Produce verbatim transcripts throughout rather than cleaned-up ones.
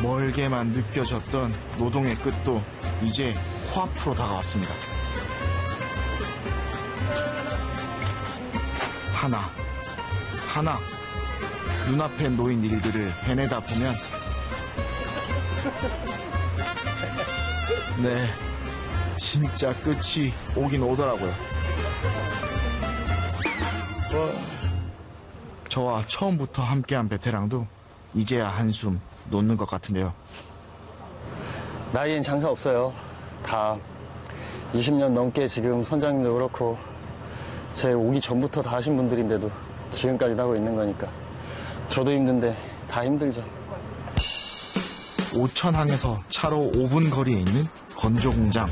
멀게만 느껴졌던 노동의 끝도 이제 코앞으로 다가왔습니다. 하나, 하나, 눈앞에 놓인 일들을 해내다 보면 네, 진짜 끝이 오긴 오더라고요. 저와 처음부터 함께한 베테랑도 이제야 한숨 놓는 것 같은데요. 나이엔 장사 없어요. 다 이십 년 넘게 지금 선장님도 그렇고 제 오기 전부터 다 하신 분들인데도 지금까지 하고 있는 거니까 저도 힘든데 다 힘들죠. 오천항에서 차로 오 분 거리에 있는 건조공장.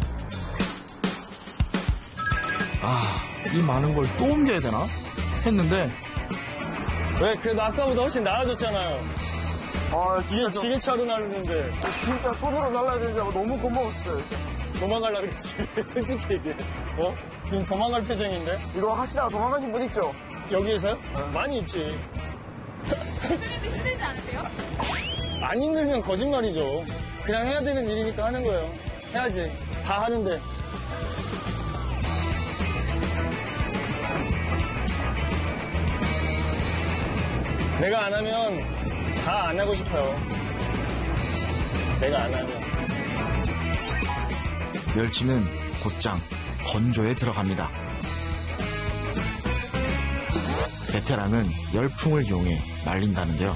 아, 이 많은 걸 또 옮겨야 되나? 했는데 왜? 그래도 아까보다 훨씬 나아졌잖아요. 아, 이게 지게차로 날리는데 진짜 손으로 날라야 되는지 너무 고마웠어요. 도망가려고 그랬지. 솔직히 얘기해. 어? 지금 도망갈 표정인데? 이거 하시다가 도망가신 분 있죠? 여기에서요? 네. 많이 있지. 그래도 힘들지 않으세요? 안 힘들면 거짓말이죠. 그냥 해야 되는 일이니까 하는 거예요. 해야지. 다 하는데. 내가 안 하면 다 안 하고 싶어요. 내가 안 하면. 멸치는 곧장 건조에 들어갑니다. 베테랑은 열풍을 이용해 말린다는데요.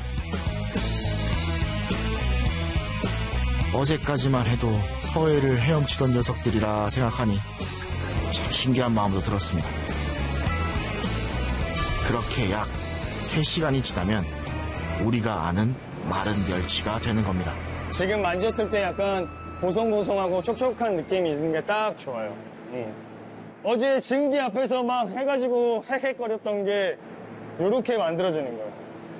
어제까지만 해도 서해를 헤엄치던 녀석들이라 생각하니 참 신기한 마음도 들었습니다. 그렇게 약 세 시간이 지나면 우리가 아는 마른 멸치가 되는 겁니다. 지금 만졌을 때 약간 보송보송하고 촉촉한 느낌이 있는 게 딱 좋아요. 응. 어제 증기 앞에서 막 해가지고 헥헥거렸던 게 이렇게 만들어지는 거예요.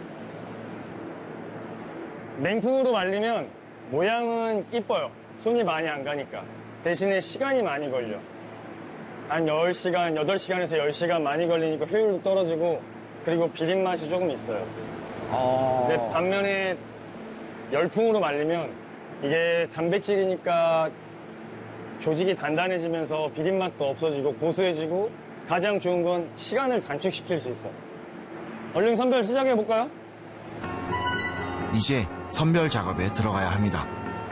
냉풍으로 말리면 모양은 이뻐요. 손이 많이 안 가니까. 대신에 시간이 많이 걸려. 한 열 시간, 여덟 시간에서 열 시간 많이 걸리니까 효율도 떨어지고 그리고 비린 맛이 조금 있어요. 아... 근데 반면에 열풍으로 말리면 이게 단백질이니까 조직이 단단해지면서 비린 맛도 없어지고 고소해지고 가장 좋은 건 시간을 단축시킬 수 있어요. 얼른 선별 시작해볼까요? 이제 선별 작업에 들어가야 합니다.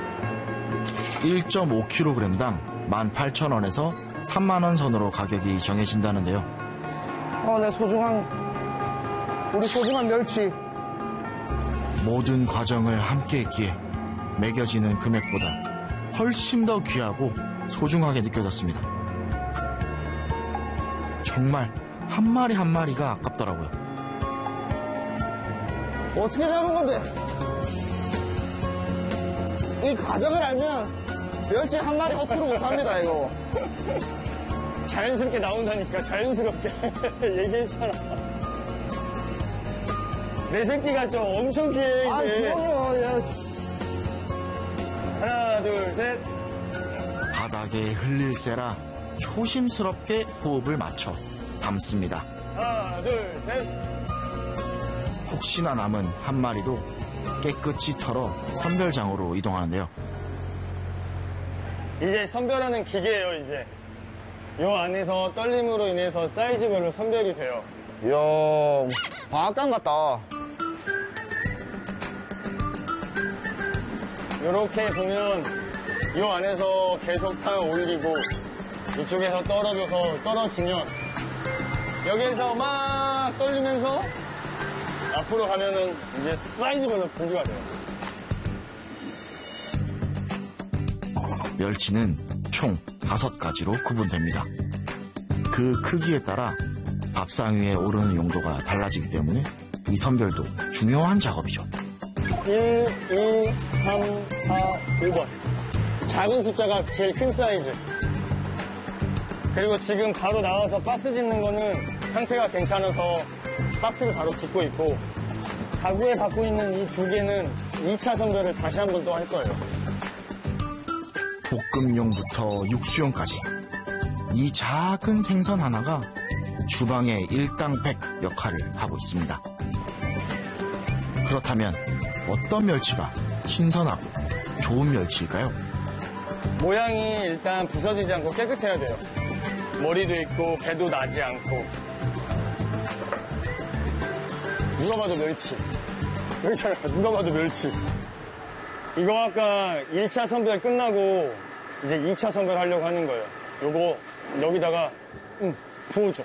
일 점 오 킬로그램당 만 팔천 원에서 삼만 원 선으로 가격이 정해진다는데요. 어, 내 소중한 우리 소중한 멸치. 모든 과정을 함께 했기에 매겨지는 금액보다 훨씬 더 귀하고 소중하게 느껴졌습니다. 정말 한 마리 한 마리가 아깝더라고요. 어떻게 잡은 건데? 이 과정을 알면 멸치 한 마리 허투루 못합니다, 이거. 자연스럽게 나온다니까, 자연스럽게. 얘기했잖아. 내 새끼가 좀 엄청 귀해, 이제. 아, 그럼요. 야. 하나, 둘, 셋. 바닥에 흘릴세라 조심스럽게 호흡을 맞춰 담습니다. 하나, 둘, 셋. 혹시나 남은 한 마리도 깨끗이 털어 선별장으로 이동하는데요. 이제 선별하는 기계예요, 이제. 요 안에서 떨림으로 인해서 사이즈별로 선별이 돼요. 이야, 방앗간 같다. 이렇게 보면 이 안에서 계속 타 올리고 이쪽에서 떨어져서 떨어지면 여기에서 막 떨리면서 앞으로 가면은 이제 사이즈별로 분류가 돼요. 멸치는 총 다섯 가지로 구분됩니다. 그 크기에 따라 밥상 위에 오르는 용도가 달라지기 때문에 이 선별도 중요한 작업이죠. 일, 이, 삼, 사, 오 번. 작은 숫자가 제일 큰 사이즈. 그리고 지금 바로 나와서 박스 짓는 거는 상태가 괜찮아서 박스를 바로 짓고 있고 가구에 갖고 있는 이 두 개는 이 차 선별을 다시 한 번 또 할 거예요. 볶음용부터 육수용까지 이 작은 생선 하나가 주방의 일당백 역할을 하고 있습니다. 그렇다면 어떤 멸치가 신선하고 좋은 멸치일까요? 모양이 일단 부서지지 않고 깨끗해야 돼요. 머리도 있고 배도 나지 않고. 누가 봐도 멸치. 여기잖아. 누가 봐도 멸치. 이거 아까 일 차 선별 끝나고 이제 이 차 선별 하려고 하는 거예요. 요거 여기다가 음, 부어줘.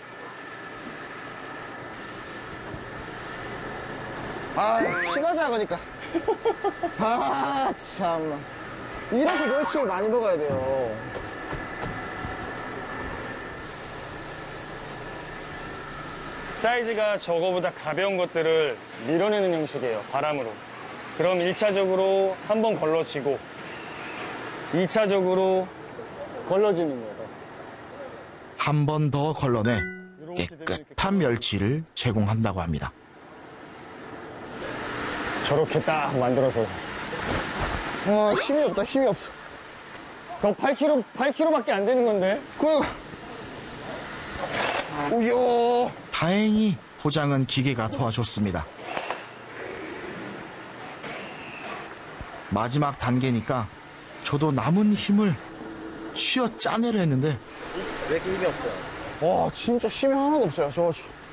아, 키가 작으니까. 아, 참나. 이래서 멸치를 많이 먹어야 돼요. 사이즈가 저거보다 가벼운 것들을 밀어내는 형식이에요. 바람으로. 그럼 일 차적으로 한 번 걸러지고 이 차적으로 걸러지는 거예요. 한 번 더 걸러내 깨끗한 멸치를 제공한다고 합니다. 저렇게 딱 만들어서. 아, 힘이 없다, 힘이 없어. 그거 팔 킬로그램, 팔 킬로그램밖에 안 되는 건데? 그, 오요. 다행히 포장은 기계가 도와줬습니다. 마지막 단계니까 저도 남은 힘을 쥐어 짜내려 했는데 왜 이렇게 힘이 없어요? 와, 진짜 힘이 하나도 없어요, 저.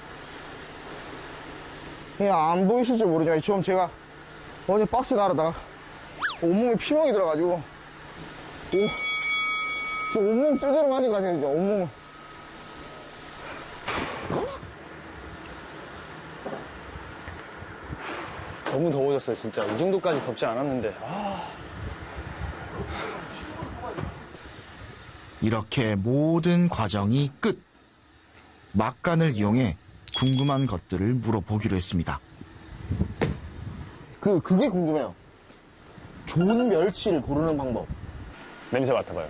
그냥 안 보이실지 모르지만 지금 제가 어제 박스 나르다가 온몸에 피멍이 들어가지고 오, 지금 온몸 두드려 맞은 것 같아요, 진짜 온몸. 너무 더워졌어요, 진짜. 이 정도까지 덥지 않았는데. 아. 이렇게 모든 과정이 끝. 막간을 이용해 궁금한 것들을 물어보기로 했습니다. 그, 그게 궁금해요. 좋은 멸치를 고르는 방법. 냄새 맡아봐요.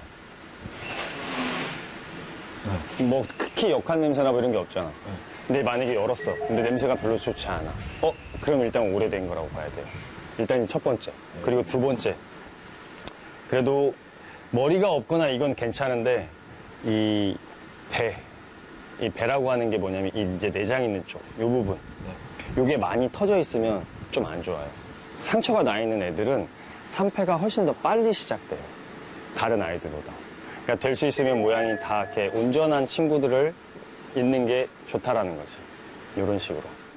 뭐 특히 역한 냄새나 뭐 이런 게 없잖아. 근데 만약에 열었어. 근데 냄새가 별로 좋지 않아. 어? 그럼 일단 오래된 거라고 봐야 돼요. 일단 첫 번째. 그리고 두 번째. 그래도 머리가 없거나 이건 괜찮은데 이 배, 이 배라고 하는 게 뭐냐면 이 이제 내장 있는 쪽, 이 부분. 요게 많이 터져 있으면 좀 안 좋아요. 상처가 나 있는 애들은 산패가 훨씬 더 빨리 시작돼요. 다른 아이들보다. 그러니까 될 수 있으면 모양이 다 이렇게 온전한 친구들을 있는 게 좋다라는 거지. 이런 식으로.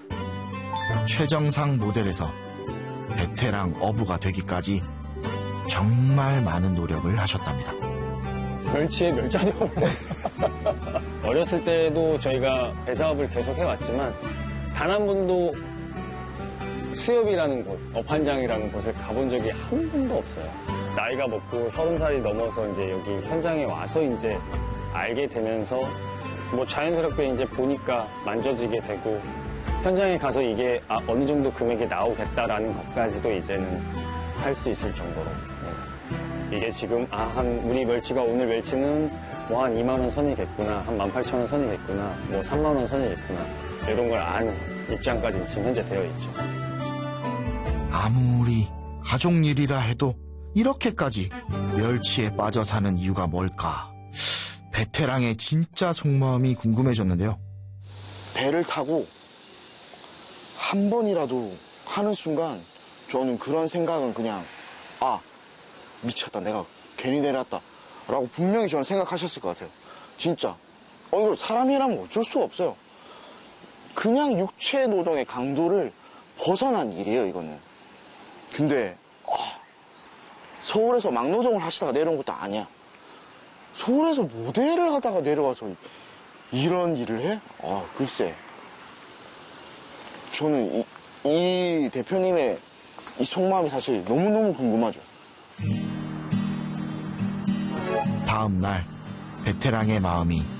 최정상 모델에서 베테랑 어부가 되기까지 정말 많은 노력을 하셨답니다. 멸치에 멸자도 없고. 어렸을 때도 저희가 배사업을 계속 해왔지만 단 한 번도 수협이라는 곳, 업한장이라는 곳을 가본 적이 한 번도 없어요. 나이가 먹고 서른 살이 넘어서 이제 여기 현장에 와서 이제 알게 되면서 뭐 자연스럽게 이제 보니까 만져지게 되고 현장에 가서 이게 아, 어느 정도 금액이 나오겠다라는 것까지도 이제는 할 수 있을 정도로. 네. 이게 지금 아, 한 우리 멸치가 오늘 멸치는 뭐 한 이만 원 선이겠구나, 한 만 팔천 원 선이겠구나, 뭐 삼만 원 선이겠구나 이런 걸 아는 입장까지 지금 현재 되어 있죠. 아무리 가족 일이라 해도 이렇게까지 멸치에 빠져 사는 이유가 뭘까? 베테랑의 진짜 속마음이 궁금해졌는데요. 배를 타고 한 번이라도 하는 순간 저는 그런 생각은 그냥 아, 미쳤다, 내가 괜히 내려왔다 라고 분명히 저는 생각하셨을 것 같아요. 진짜 어 이거 사람이라면 어쩔 수가 없어요. 그냥 육체 노동의 강도를 벗어난 일이에요, 이거는. 근데 아, 서울에서 막노동을 하시다가 내려온 것도 아니야. 서울에서 모델을 하다가 내려와서 이런 일을 해? 아, 글쎄. 저는 이, 이 대표님의 이 속마음이 사실 너무너무 궁금하죠. 다음 날 베테랑의 마음이